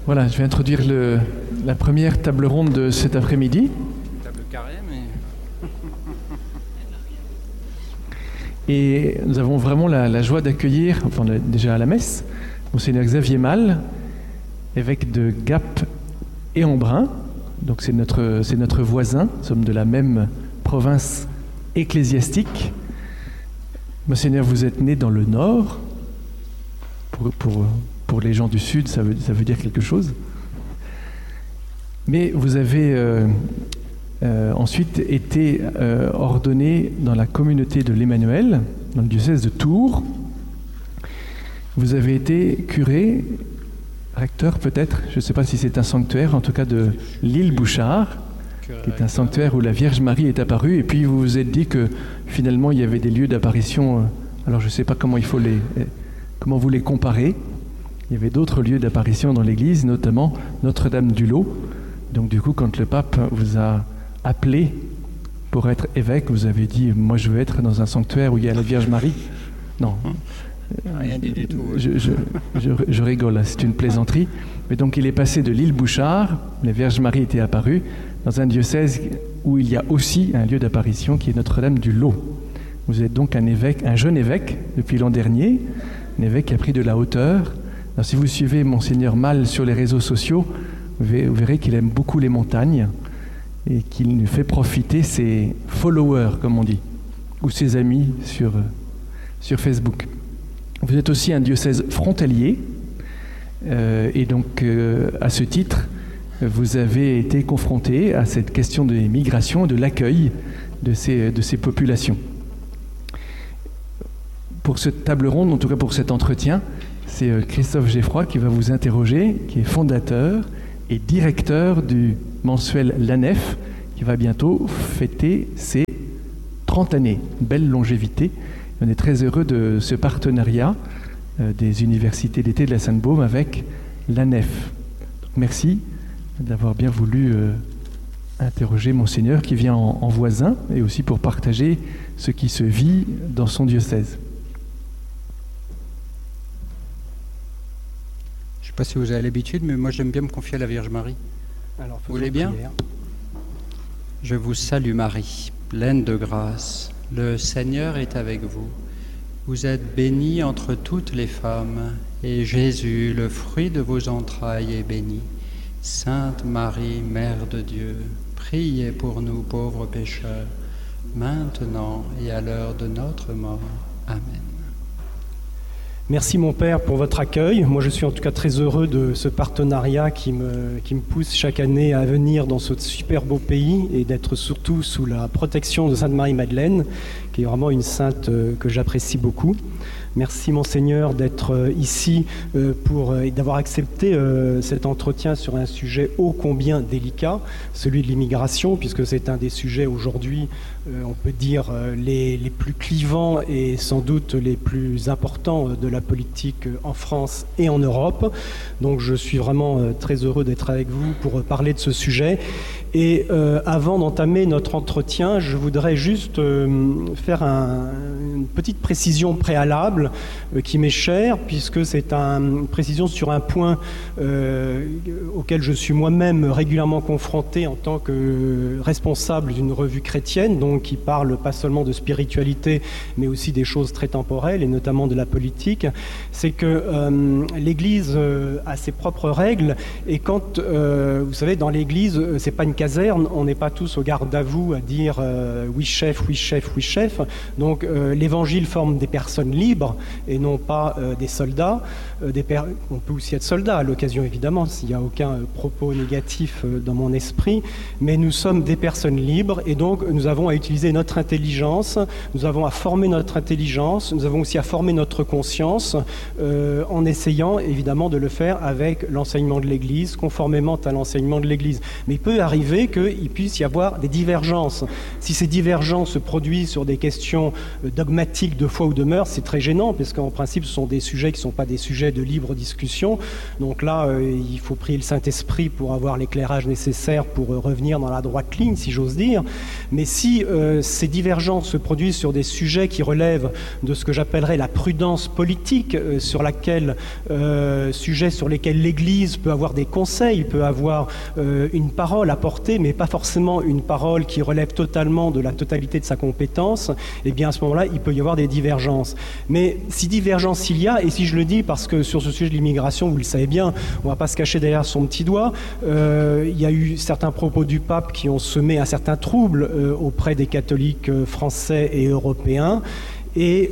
Voilà, je vais introduire la première table ronde de cet après-midi. Table carrée, mais... Et nous avons vraiment la joie d'accueillir, enfin déjà à la messe, Monseigneur Xavier Mal, évêque de Gap et Embrun. Donc c'est notre voisin, nous sommes de la même province ecclésiastique. Monseigneur, vous êtes né dans le Nord. Pour les gens du Sud, ça veut dire quelque chose. Mais vous avez ensuite été ordonné dans la communauté de l'Emmanuel, dans le diocèse de Tours. Vous avez été curé, recteur peut-être, je ne sais pas si c'est un sanctuaire, en tout cas de l'île Bouchard, qui est un sanctuaire où la Vierge Marie est apparue. Et puis vous vous êtes dit que finalement il y avait des lieux d'apparition, alors je ne sais pas comment vous les comparez. Il y avait d'autres lieux d'apparition dans l'Église, notamment Notre-Dame du Lot. Donc du coup, quand le pape vous a appelé pour être évêque, vous avez dit « Moi, je veux être dans un sanctuaire où il y a la Vierge Marie ». Non, rien dit du tout. Je rigole, c'est une plaisanterie. Mais donc, il est passé de l'île Bouchard, la Vierge Marie était apparue, dans un diocèse où il y a aussi un lieu d'apparition qui est Notre-Dame du Lot. Vous êtes donc un jeune évêque depuis l'an dernier, un évêque qui a pris de la hauteur. Alors, si vous suivez Monseigneur Mal sur les réseaux sociaux, vous verrez qu'il aime beaucoup les montagnes et qu'il nous fait profiter ses followers, comme on dit, ou ses amis sur Facebook. Vous êtes aussi un diocèse frontalier et donc à ce titre, vous avez été confronté à cette question des migrations et de l'accueil de ces populations. Pour cette table ronde, en tout cas pour cet entretien, c'est Christophe Geffroy qui va vous interroger, qui est fondateur et directeur du mensuel L'Anef, qui va bientôt fêter ses 30 années. Belle longévité. On est très heureux de ce partenariat des universités d'été de la Sainte-Baume avec L'Anef. Donc, merci d'avoir bien voulu interroger Monseigneur qui vient en voisin et aussi pour partager ce qui se vit dans son diocèse. Je ne sais pas si vous avez l'habitude, mais moi j'aime bien me confier à la Vierge Marie. Alors, vous voulez bien ? Je vous salue Marie, pleine de grâce. Le Seigneur est avec vous. Vous êtes bénie entre toutes les femmes, et Jésus, le fruit de vos entrailles, est béni. Sainte Marie, Mère de Dieu, priez pour nous pauvres pécheurs, maintenant et à l'heure de notre mort. Amen. Merci mon Père pour votre accueil. Moi je suis en tout cas très heureux de ce partenariat qui me pousse chaque année à venir dans ce super beau pays et d'être surtout sous la protection de Sainte Marie-Madeleine, qui est vraiment une sainte que j'apprécie beaucoup. Merci Monseigneur d'être ici et d'avoir accepté cet entretien sur un sujet ô combien délicat, celui de l'immigration, puisque c'est un des sujets aujourd'hui, on peut dire, les plus clivants et sans doute les plus importants de la politique en France et en Europe. Donc je suis vraiment très heureux d'être avec vous pour parler de ce sujet. Et avant d'entamer notre entretien, je voudrais juste faire une petite précision préalable qui m'est chère, puisque c'est une précision sur un point auquel je suis moi-même régulièrement confronté en tant que responsable d'une revue chrétienne, donc qui parle pas seulement de spiritualité, mais aussi des choses très temporelles, et notamment de la politique. C'est que l'Église a ses propres règles, et quand, vous savez, dans l'Église, c'est pas une caserne, on n'est pas tous au garde à vous à dire oui chef, oui chef, oui chef. Donc l'Évangile forme des personnes libres et non pas des soldats. On peut aussi être soldat à l'occasion, évidemment, s'il n'y a aucun propos négatif dans mon esprit, mais nous sommes des personnes libres et donc nous avons à utiliser notre intelligence, nous avons à former notre intelligence, nous avons aussi à former notre conscience en essayant évidemment de le faire avec l'enseignement de l'Église, conformément à l'enseignement de l'Église. Mais il peut arriver qu'il puisse y avoir des divergences. Si ces divergences se produisent sur des questions dogmatiques de foi ou de mœurs, c'est très gênant, parce qu'en principe, ce sont des sujets qui ne sont pas des sujets de libre discussion. Donc là, il faut prier le Saint-Esprit pour avoir l'éclairage nécessaire pour revenir dans la droite ligne, si j'ose dire. Mais si ces divergences se produisent sur des sujets qui relèvent de ce que j'appellerais la prudence politique, sujets sur lesquels l'Église peut avoir des conseils, peut avoir une parole à porter, mais pas forcément une parole qui relève totalement de la totalité de sa compétence, eh bien à ce moment-là, il peut y avoir des divergences. Mais si divergence il y a, et si je le dis parce que sur ce sujet de l'immigration, vous le savez bien, on ne va pas se cacher derrière son petit doigt, il y a eu certains propos du pape qui ont semé un certain trouble auprès des catholiques français et européens. Et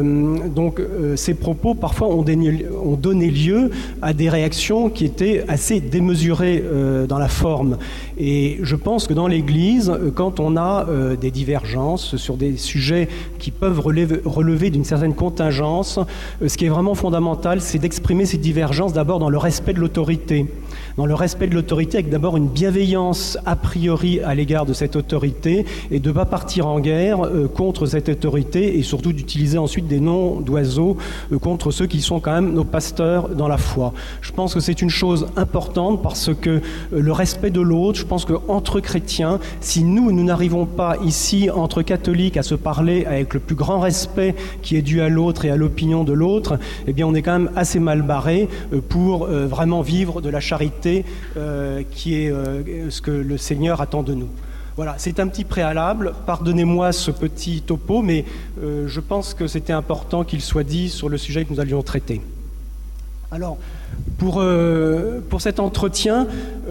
ces propos, parfois, ont donné lieu à des réactions qui étaient assez démesurées dans la forme. Et je pense que dans l'Église, quand on a des divergences sur des sujets qui peuvent relever d'une certaine contingence, ce qui est vraiment fondamental, c'est d'exprimer ces divergences d'abord dans le respect de l'autorité. Dans le respect de l'autorité, avec d'abord une bienveillance a priori à l'égard de cette autorité, et de ne pas partir en guerre contre cette autorité, et surtout d'utiliser ensuite des noms d'oiseaux contre ceux qui sont quand même nos pasteurs dans la foi. Je pense que c'est une chose importante parce que le respect de l'autre, je pense qu'entre chrétiens, si nous n'arrivons pas ici, entre catholiques, à se parler avec le plus grand respect qui est dû à l'autre et à l'opinion de l'autre, eh bien on est quand même assez mal barré pour vraiment vivre de la charité qui est ce que le Seigneur attend de nous. Voilà, c'est un petit préalable. Pardonnez-moi ce petit topo, mais je pense que c'était important qu'il soit dit sur le sujet que nous allions traiter. Alors, pour cet entretien,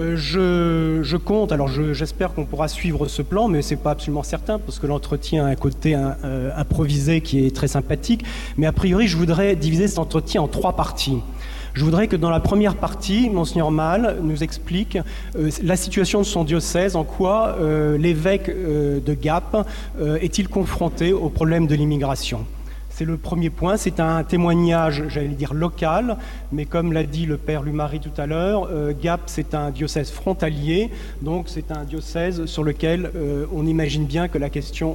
je compte, alors j'espère qu'on pourra suivre ce plan, mais ce n'est pas absolument certain, parce que l'entretien a un côté improvisé qui est très sympathique, mais a priori, je voudrais diviser cet entretien en 3 parties. Je voudrais que dans la première partie, Monseigneur Malle nous explique la situation de son diocèse, en quoi l'évêque de Gap est-il confronté au problème de l'immigration. C'est le premier point, c'est un témoignage, j'allais dire local, mais comme l'a dit le père Lumary tout à l'heure, Gap c'est un diocèse frontalier, donc c'est un diocèse sur lequel on imagine bien que la question